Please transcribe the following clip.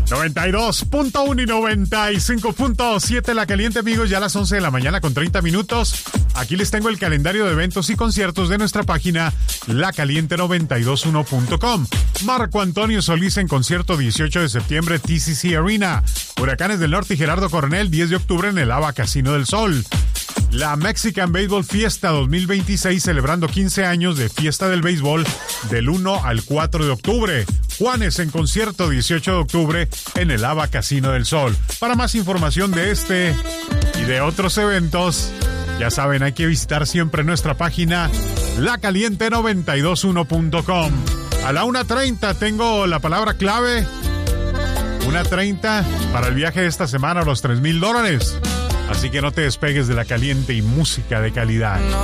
92.1 y 95.7 La Caliente, amigos, ya a las 11 de la mañana con 30 minutos. Aquí les tengo el calendario de eventos y conciertos de nuestra página lacaliente921.com. Marco Antonio Solís en concierto 18 de septiembre, TCC Arena. Huracanes del Norte y Gerardo Coronel, 10 de octubre en el ABA Casino del Sol. La Mexican Baseball Fiesta 2026, celebrando 15 años de Fiesta del Béisbol del 1 al 4 de octubre. Juanes en concierto 18 de octubre en el ABA Casino del Sol. Para más información de este y de otros eventos, ya saben, hay que visitar siempre nuestra página lacaliente921.com. A la 1:30 tengo la palabra clave. 1:30 para el viaje de esta semana a los $3,000. Así que no te despegues de La Caliente y música de calidad.